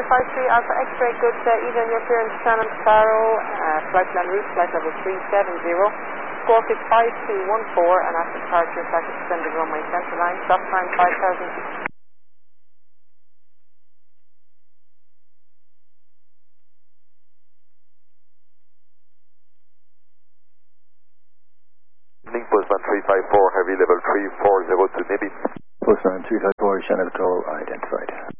153 Alpha X-ray, good evening, you're clearing Shannon Sparrow, flight plan route, flight level 370, squawk is 5214, and after departure, flight extended runway centre line, stop time 5000. Postman 354, heavy level 340 to Nibby. Postman 354, Shannon Control identified.